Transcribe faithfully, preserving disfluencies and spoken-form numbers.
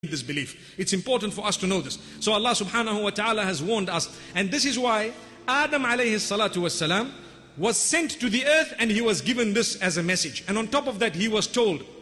this belief. It's important for us to know this. So Allah subhanahu wa ta'ala has warned us. And this is why Adam alayhi salatu was sent to the earth, and he was given this as a message. And on top of that, he was told,